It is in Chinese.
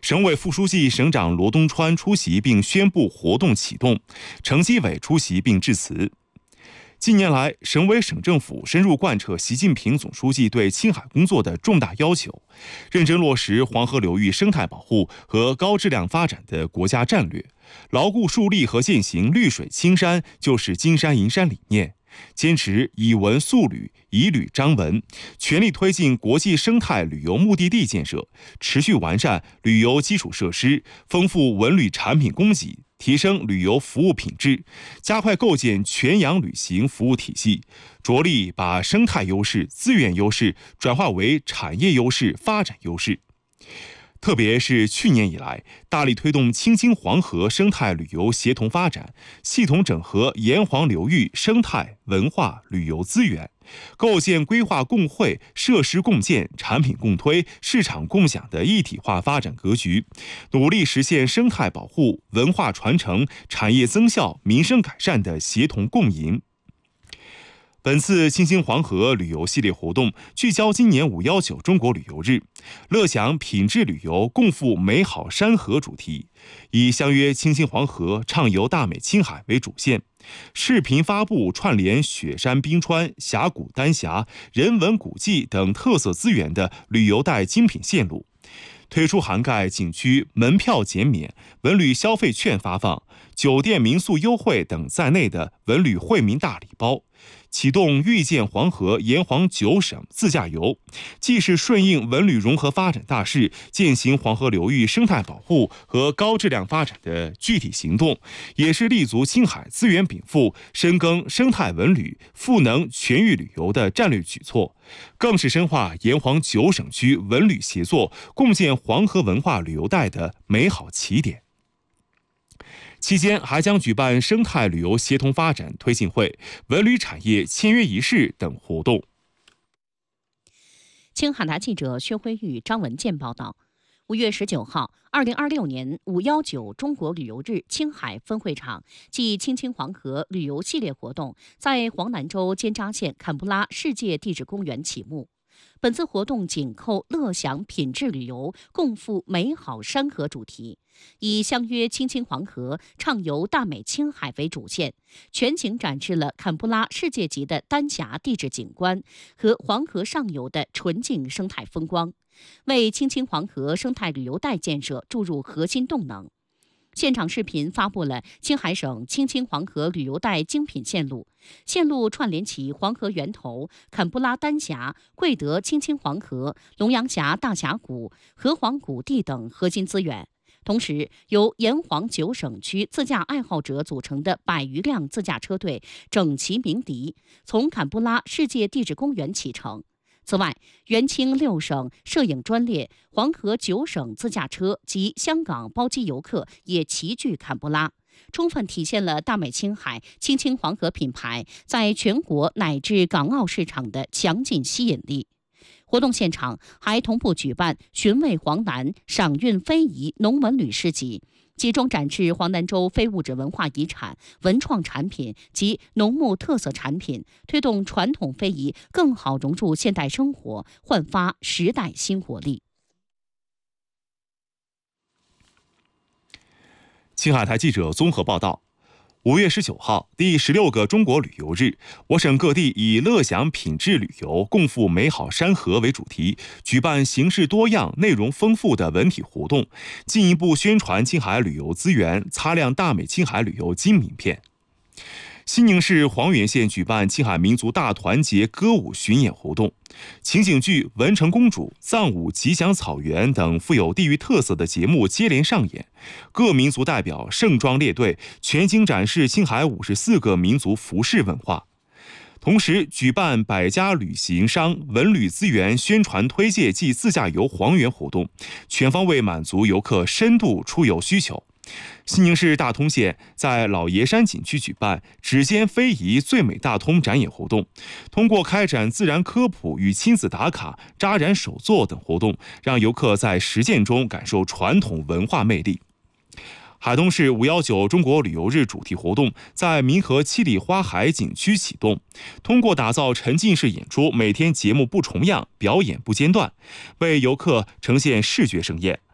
省委副书记、省长罗东川出席并宣布活动启动，城纪委出席并致辞。近年来，省委省政府深入贯彻习近平总书记对青海工作的重大要求，认真落实黄河流域生态保护和高质量发展的国家战略，牢固树立和践行绿水青山就是金山银山理念，坚持以文塑旅、以旅彰文，全力推进国际生态旅游目的地建设，持续完善旅游基础设施，丰富文旅产品供给，提升旅游服务品质，加快构建全阳旅行服务体系，着力把生态优势、资源优势转化为产业优势、发展优势。特别是去年以来，大力推动青青黄河生态旅游协同发展，系统整合沿黄流域生态、文化、旅游资源，构建规划共惠、设施共建、产品共推、市场共享的一体化发展格局，努力实现生态保护、文化传承、产业增效、民生改善的协同共赢。本次青青黄河旅游系列活动聚焦今年519中国旅游日，乐享品质旅游，共赴美好山河主题，以相约青青黄河，畅游大美青海为主线，视频发布串联雪山冰川、峡谷丹霞、人文古迹等特色资源的旅游带精品线路，推出涵盖景区门票减免、文旅消费券发放、酒店民宿优惠等在内的文旅惠民大礼包，启动遇见黄河沿黄9省自驾游，既是顺应文旅融合发展大势，践行黄河流域生态保护和高质量发展的具体行动，也是立足青海资源禀赋、深耕生态文旅、赋能全域旅游的战略举措，更是深化沿黄9省区文旅协作，共建黄河文化旅游带的美好起点。期间还将举办生态旅游协同发展推进会、文旅产业签约仪式等活动。 青海台记者薛辉玉、张文健报道。5月19号，2026年519中国旅游日青海分会场暨青青黄河旅游系列活动在黄南州尖扎县坎布拉世界地质公园启幕。本次活动紧扣乐享品质旅游，共赴美好山河主题，以相约青青黄河，畅游大美青海为主线，全景展示了坎布拉世界级的丹霞地质景观和黄河上游的纯净生态风光，为青青黄河生态旅游带建设注入核心动能。现场视频发布了青海省青青黄河旅游带精品线路，线路串联起黄河源头、坎布拉丹霞、贵德青青黄河、龙阳峡大峡谷、河黄谷地等核心资源。同时，由沿黄9省区自驾爱好者组成的100余辆自驾车队整齐鸣笛，从坎布拉世界地质公园启程。此外，原青6省摄影专列、黄河9省自驾车及香港包机游客也齐聚坎布拉，充分体现了大美青海青青黄河品牌在全国乃至港澳市场的强劲吸引力。活动现场还同步举办寻味黄南、赏韵非遗农文旅市集，集中展示黄南州非物质文化遗产、文创产品及农牧特色产品，推动传统非遗更好融入现代生活，焕发时代新活力。 青海台记者综合报道。5月19号，第16个中国旅游日，我省各地以乐享品质旅游，共赴美好山河为主题，举办形式多样、内容丰富的文体活动，进一步宣传青海旅游资源，擦亮大美青海旅游金名片。西宁市黄原县举办青海民族大团结歌舞巡演活动，情景剧《文成公主》、藏舞《吉祥草原》等富有地域特色的节目接连上演，各民族代表盛装列队，全景展示青海54个民族服饰文化。同时举办100家旅行商文旅资源宣传推介暨自驾游黄原活动，全方位满足游客深度出游需求。西宁市大通县在老爷山景区举办指尖非遗最美大通展演活动，通过开展自然科普与亲子打卡、扎染手作等活动，让游客在实践中感受传统文化魅力。海东市519中国旅游日主题活动在民河七里花海景区启动，通过打造沉浸式演出，每天节目不重样，表演不间断，为游客呈现视觉盛宴。